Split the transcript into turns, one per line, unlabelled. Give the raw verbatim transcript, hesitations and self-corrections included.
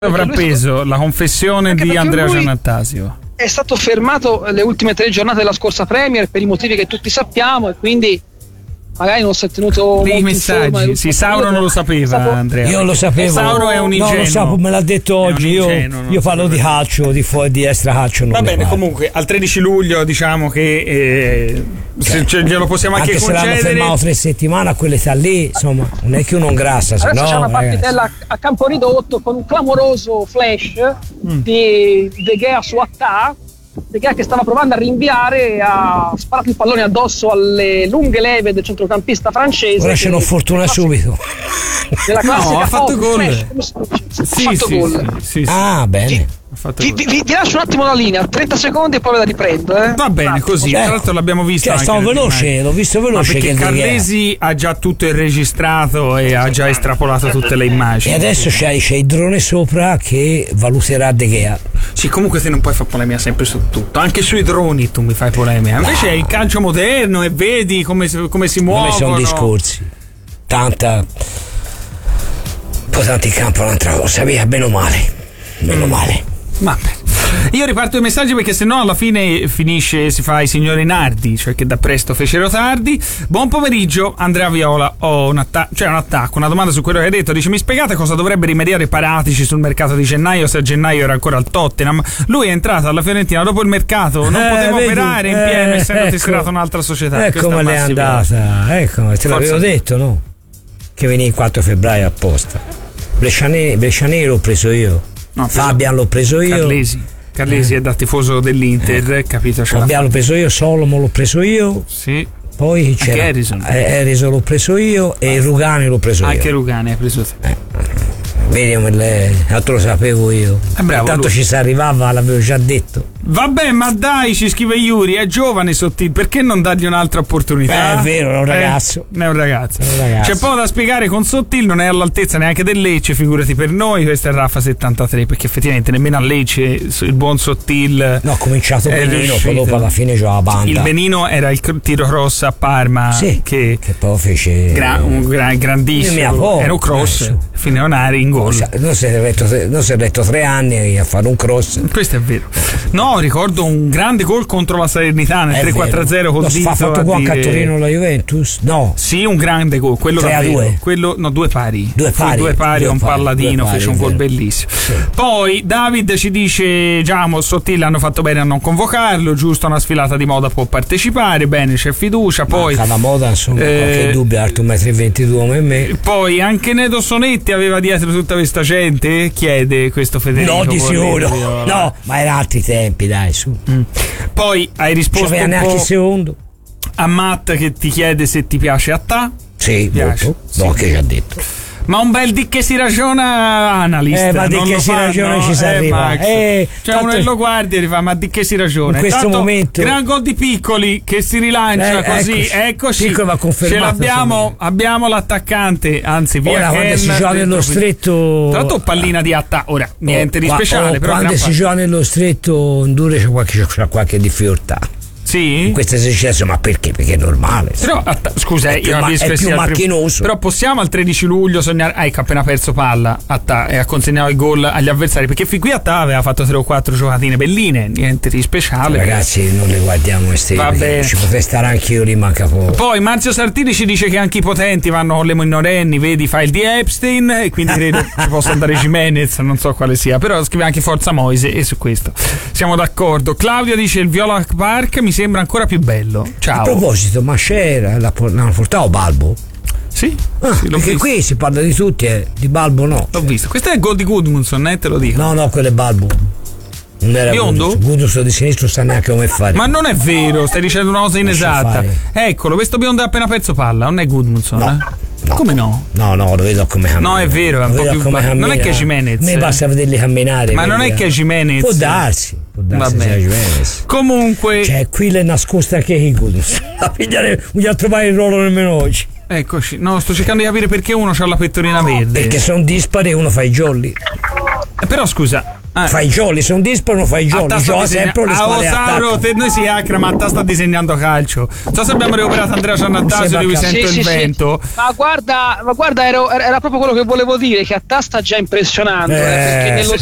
avrà preso la confessione di Andrea Giannattasio.
È stato fermato le ultime tre giornate della scorsa Premier per i motivi che tutti sappiamo e quindi magari non si è tenuto
dei messaggi. Sì, Sauro non lo sapeva,
stato...
Andrea.
Io lo sapevo.
Sauro è un ingenuo.
No, lo sapevo, me l'ha detto oggi. Io,
ingenuo,
io parlo di calcio, di, fu- di extra calcio. Non
Va bene,
parlo.
comunque al tredici luglio diciamo che eh, se, cioè, glielo possiamo anche,
anche
concedere.
se l'hanno fermato tre settimane a quell'età lì, insomma, non è che uno ingrassa.
Adesso
no,
c'è una
ragazzi.
partitella a campo ridotto con un clamoroso flash mm. di De Gea su Attà. De Gea che stava provando a rinviare, ha sparato il pallone addosso alle lunghe leve del centrocampista francese.
Ora c'è una fortuna subito.
Della classica,
no, ha fatto
oh,
gol.
Flash, come si dice?
Sì,
ha fatto
sì,
gol.
sì, sì, sì.
Ah, bene.
Vi, vi, vi, vi lascio un attimo la linea, trenta secondi e poi ve la riprendo. Eh?
Va bene, così.
Eh.
Tra l'altro l'abbiamo visto.
Cioè,
anche
stavo
nel
veloce,
filmato.
l'ho visto veloce.
Ma perché
che
Carlesi ha già tutto il registrato e ha già estrapolato tutte le immagini.
E adesso c'è, c'è il drone sopra che valuterà De Gea.
Sì, comunque te non puoi fare polemica sempre su tutto, anche sui droni tu mi fai polemica. Invece no. È il calcio moderno e vedi come, come si muovono.
Come sono discorsi. Tanta. Poi tanti in campo un'altra cosa, via, bene o male. Meno mm. male.
Vabbè. Io riparto i messaggi perché sennò alla fine finisce, si fa i signori nardi, cioè che da presto fecero tardi. Buon pomeriggio, Andrea Viola. Ho un attacco, cioè un attacco, una domanda su quello che hai detto. Dice: mi spiegate cosa dovrebbe rimediare Paratici sul mercato di gennaio se a gennaio era ancora al Tottenham? Lui è entrato alla Fiorentina dopo il mercato, non
eh,
poteva
vedi,
operare in pieno
eh,
essendo
ecco,
tesserato un'altra società.
Ecco come l'è andata, ecco, te l'avevo detto, no? Che veniva il quattro febbraio apposta. Brescianeri, Brescianeri l'ho preso io. No, Fabian l'ho preso io.
Carlesi, Carlesi eh. è da tifoso dell'Inter, eh. capito?
Fabian l'ho preso io, Solomo l'ho preso io.
Sì.
Poi c'era
Harrison.
Harrison l'ho preso io e Rugani l'ho preso
anche
io.
Anche Rugani hai preso te.
Eh. Vedi, l'altro lo sapevo io.
Eh, bravo,
tanto
lui.
Ci si arrivava, l'avevo già detto.
Vabbè, ma dai, ci scrive Yuri, è giovane Sottil, perché non dargli un'altra opportunità?
Eh, è vero, è un ragazzo.
Eh, è un ragazzo.
È un ragazzo.
C'è poco da spiegare con Sottil, non è all'altezza neanche del Lecce, figurati per noi. Questo è Raffa settantatré, perché effettivamente nemmeno a Lecce il buon Sottil.
No, ha cominciato Benino, poi dopo alla fine giocava banda.
Il Benino era il tiro cross a Parma,
sì,
che,
che poi fece
gra- un gra- grandissimo. Era un cross, finiva in gol.
Non si è retto, non si è retto tre anni a fare un cross.
Questo è vero. No, ricordo un grande gol contro la Salernitana, il tre quattro a zero col dito.
Ha fatto qua a Torino la Juventus? No.
Sì, un grande gol, quello
tre a due.
Quello, no, due pari.
Due pari.
Due pari,
due
un
pari,
palladino,
pari,
fece un gol bellissimo.
Sì.
Poi David ci dice: Giamo, Sottile hanno fatto bene a non convocarlo, giusto, una sfilata di moda può partecipare, bene, c'è fiducia. Poi
la moda, insomma, eh, qualche dubbio, alto un metro e ventidue come me.
Poi anche Nedo Sonetti aveva dietro tutta questa gente, chiede questo Federico.
No, di sicuro. No, ma erano altri tempi, dai, su.
Mm. Poi hai risposto un
neanche
po'
secondo
a Matt che ti chiede se ti piace Attà.
Sì, piace. Molto.
Sì.
No, che ci ha detto.
Ma un bel di che si ragiona analista.
Eh, ma di
non
che si ragiona
no?
ci si
eh,
arriva. Eh,
cioè uno che lo guardi e fa: ma di che si ragiona?
In questo
Tanto,
momento
gran gol di Piccoli che si rilancia
eh,
così.
Eccoci.
Eccoci.
Piccoli va confermato.
Ce l'abbiamo, abbiamo l'attaccante. Anzi, via
ora,
Ken,
quando si gioca nello stretto.
Tra l'altro pallina di Attà. Ora, niente di
oh,
speciale.
Oh,
però
quando si gioca nello stretto Ndure c'è qualche, c'è qualche difficoltà.
Sì?
In questo esercizio, ma perché? Perché è normale.
Però, att- scusa,
è
io
più, ma-
capisco
è
che
più
sia
macchinoso.
Prim- però possiamo al tredici luglio sognare. Ah, ecco, appena perso palla Attà e ha consegnato il gol agli avversari. Perché fin qui Attà aveva fatto tre o quattro giocatine belline, niente di speciale.
Ragazzi, non le guardiamo queste.
Va bene.
Ci potrei stare anche io, rimanca poco.
Poi Marzio Sartini ci dice che anche i potenti vanno con le minorenni, vedi, file di Epstein, e quindi credo ci possa andare Jimenez, non so quale sia, però scrive anche Forza Moise e su questo siamo d'accordo. Claudia dice: il Viola Park mi sembra ancora più bello. Ciao.
A proposito, ma c'era la, l'hanno portato Balbo?
Sì,
ah,
sì, l'ho
perché
visto.
Qui si parla di tutti, eh, di Balbo no.
L'ho visto. Questo è il gol di Gudmundsson, eh, te lo dico.
No, no, quello è Balbo. Non era
biondo?
Gudmundsson di sinistra, sa neanche come fare.
Ma non è vero, stai dicendo una cosa inesatta. Eccolo, questo biondo ha appena perso palla, non è Gudmundsson,
no.
eh?
No.
Come no?
No, no, lo vedo come cammina.
No, è vero, è un po' più ba- non è che è Jimenez.
Mi basta vederli camminare.
Ma non è che è Jimenez.
Può darsi, può darsi sia Jimenez.
Comunque,
cioè, qui l'è nascosta che i Gudmundsson. A pigliare, non gli ha trovato il ruolo nemmeno oggi.
Eccoci, no, sto cercando di capire perché uno c'ha la pettorina verde.
Perché sono dispari e uno fa i jolly.
Eh, però scusa, Eh.
Fai jolly, se un disparo fai jolly, gioca sempre le spalle
Sauro, te noi si acra, ma a sta disegnando calcio. Non so se abbiamo recuperato Andrea Ciannattasio di cui sento
sì,
il
sì,
vento.
Sì. Ma guarda, ma guarda, ero, era proprio quello che volevo dire, che a ta sta già impressionando, eh,
eh,
perché nello